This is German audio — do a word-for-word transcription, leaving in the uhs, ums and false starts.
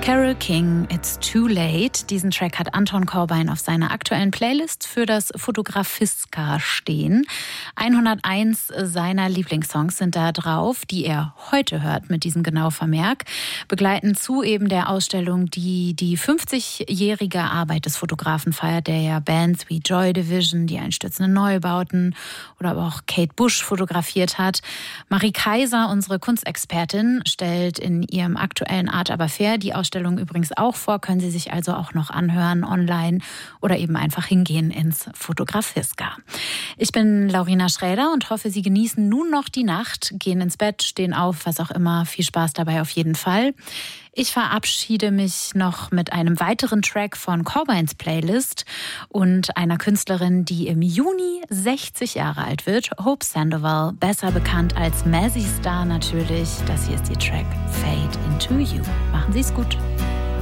Carole King, It's Too Late. Diesen Track hat Anton Corbijn auf seiner aktuellen Playlist für das Fotografiska stehen. hunderteins seiner Lieblingssongs sind da drauf, die er heute hört mit diesem Genau-Vermerk. Begleitend zu eben der Ausstellung, die die fünfzigjährige Arbeit des Fotografen feiert, der ja Bands wie Joy Division, die einstürzenden Neubauten oder aber auch Kate Bush fotografiert hat. Marie Kaiser, unsere Kunstexpertin, stellt in ihrem aktuellen Art aber fair die Ausstellung übrigens auch vor, können Sie sich also auch noch anhören online oder eben einfach hingehen ins Fotografiska. Ich bin Laurina Schräder und hoffe, Sie genießen nun noch die Nacht, gehen ins Bett, stehen auf, was auch immer. Viel Spaß dabei auf jeden Fall. Ich verabschiede mich noch mit einem weiteren Track von Corbijns Playlist und einer Künstlerin, die im Juni sechzig Jahre alt wird, Hope Sandoval, besser bekannt als Mazzy Star natürlich. Das hier ist die Track Fade Into You. Machen Sie es gut.